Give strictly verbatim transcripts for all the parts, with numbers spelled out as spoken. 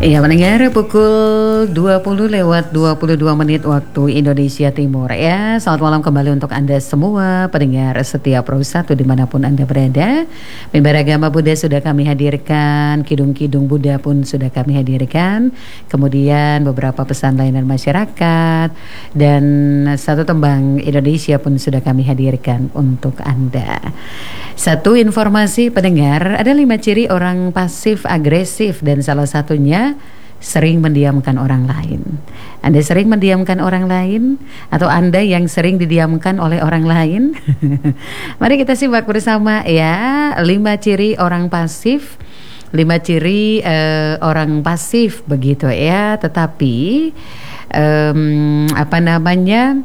Iya, mendengar pukul dua puluh lewat dua puluh dua menit waktu Indonesia Timur ya. Selamat malam kembali untuk Anda semua pendengar setia Pro satu dimanapun Anda berada. Mimbar Agama Buddha sudah kami hadirkan, kidung-kidung Buddha pun sudah kami hadirkan. Kemudian beberapa pesan layanan masyarakat dan satu tembang Indonesia pun sudah kami hadirkan untuk Anda. Satu informasi pendengar, ada lima ciri orang pasif agresif dan salah satunya sering mendiamkan orang lain. Anda sering mendiamkan orang lain atau Anda yang sering didiamkan oleh orang lain? Mari kita simak bersama ya, lima ciri orang pasif. Lima ciri uh, orang pasif begitu ya, tetapi um, apa namanya?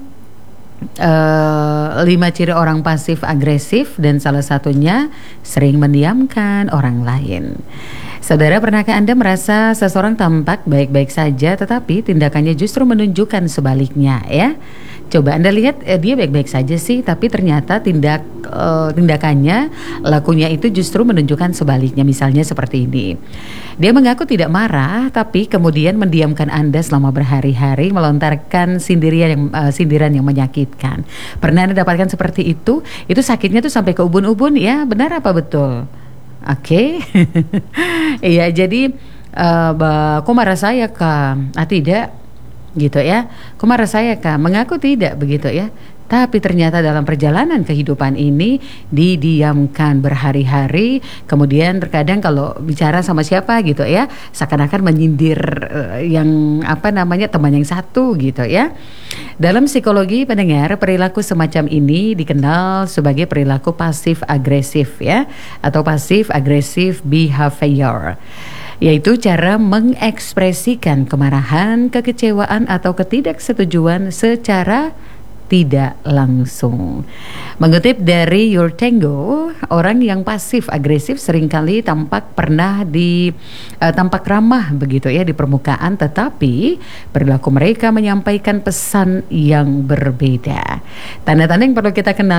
Uh, lima ciri orang pasif agresif dan salah satunya sering mendiamkan orang lain. Saudara, pernahkah Anda merasa seseorang tampak baik-baik saja tetapi tindakannya justru menunjukkan sebaliknya ya? Coba Anda lihat eh, dia baik-baik saja sih, tapi ternyata tindak uh, tindakannya, lakunya itu justru menunjukkan sebaliknya. Misalnya seperti ini. Dia mengaku tidak marah, tapi kemudian mendiamkan Anda selama berhari-hari, melontarkan sindiran yang uh, sindiran yang menyakitkan. Pernah Anda dapatkan seperti itu? Itu sakitnya tuh sampai ke ubun-ubun ya, benar apa betul? Oke. Okay. Iya, jadi uh, kok marah saya Kak? Ah tidak. Gitu ya, kok marah saya Kak? Mengaku tidak begitu ya, tapi ternyata dalam perjalanan kehidupan ini didiamkan berhari-hari. Kemudian terkadang kalau bicara sama siapa gitu ya, seakan-akan menyindir uh, yang apa namanya teman yang satu gitu ya. Dalam psikologi pendengar, perilaku semacam ini dikenal sebagai perilaku pasif agresif ya, atau pasif agresif behavior, yaitu cara mengekspresikan kemarahan, kekecewaan atau ketidaksetujuan secara tidak langsung. Mengutip dari Your Tango, orang yang pasif agresif seringkali tampak pernah di uh, tampak ramah begitu ya di permukaan, tetapi perilaku mereka menyampaikan pesan yang berbeda. Tanda-tanda yang perlu kita kenal